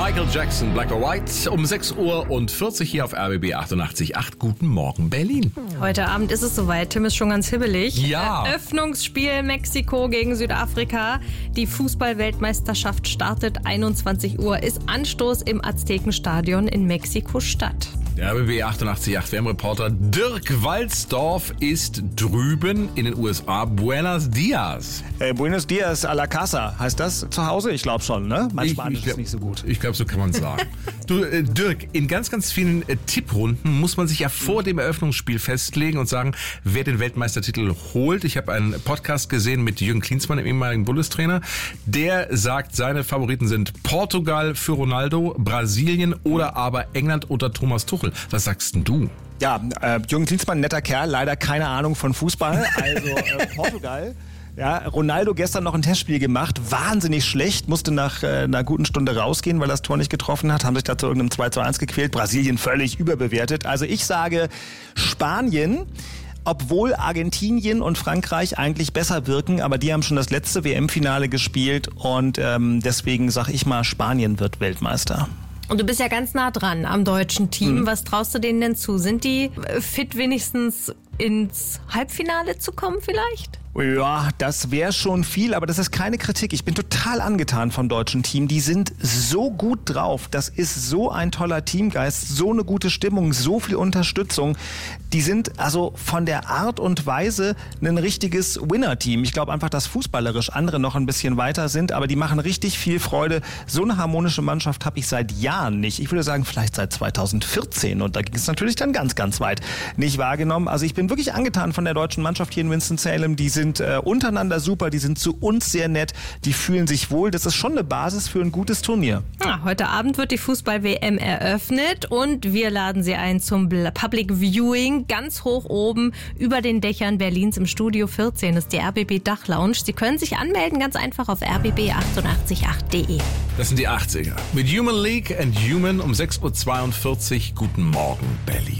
Michael Jackson, Black or White, um 6:40 Uhr hier auf RBB 88.8. Guten Morgen, Berlin. Heute Abend ist es soweit. Tim ist schon ganz hibbelig. Ja. Eröffnungsspiel Mexiko gegen Südafrika. Die Fußball-Weltmeisterschaft startet 21 Uhr, ist Anstoß im Aztekenstadion in Mexiko-Stadt. Der RBB 88.8 WM-Reporter Dirk Walzdorf ist drüben in den USA. Buenos Dias. Buenos Dias a la casa. Heißt das zu Hause? Ich glaube schon, ne? Mein Spanisch ist nicht so gut. Ich glaube, so kann man es sagen. Du, Dirk, in ganz, ganz vielen Tipprunden muss man sich ja vor dem Eröffnungsspiel festlegen und sagen, wer den Weltmeistertitel holt. Ich habe einen Podcast gesehen mit Jürgen Klinsmann, dem ehemaligen Bundestrainer. Der sagt, seine Favoriten sind Portugal für Ronaldo, Brasilien oder aber England unter Thomas Tuchel. Was sagst denn du? Ja, Jürgen Klinsmann, netter Kerl, leider keine Ahnung von Fußball. Also Portugal. Ja, Ronaldo gestern noch ein Testspiel gemacht, wahnsinnig schlecht, musste nach einer guten Stunde rausgehen, weil er das Tor nicht getroffen hat, haben sich da zu irgendeinem 2:1 gequält. Brasilien völlig überbewertet. Also ich sage Spanien, obwohl Argentinien und Frankreich eigentlich besser wirken, aber die haben schon das letzte WM-Finale gespielt und deswegen sage ich mal, Spanien wird Weltmeister. Und du bist ja ganz nah dran am deutschen Team. Was traust du denen denn zu? Sind die fit, wenigstens ins Halbfinale zu kommen vielleicht? Ja, das wäre schon viel, aber das ist keine Kritik. Ich bin total angetan vom deutschen Team. Die sind so gut drauf. Das ist so ein toller Teamgeist, so eine gute Stimmung, so viel Unterstützung. Die sind also von der Art und Weise ein richtiges Winner-Team. Ich glaube einfach, dass fußballerisch andere noch ein bisschen weiter sind, aber die machen richtig viel Freude. So eine harmonische Mannschaft habe ich seit Jahren nicht. Ich würde sagen, vielleicht seit 2014 und da ging es natürlich dann ganz, ganz weit nicht wahrgenommen. Also ich bin wirklich angetan von der deutschen Mannschaft hier in Winston-Salem. Die sind untereinander super, die sind zu uns sehr nett, die fühlen sich wohl. Das ist schon eine Basis für ein gutes Turnier. Ja, heute Abend wird die Fußball-WM eröffnet und wir laden Sie ein zum Public Viewing. Ganz hoch oben über den Dächern Berlins im Studio 14 ist die RBB Dachlounge. Sie können sich anmelden, ganz einfach auf rbb888.de. Das sind die 80er. Mit Human League and Human um 6:42 Uhr. Guten Morgen, Berlin.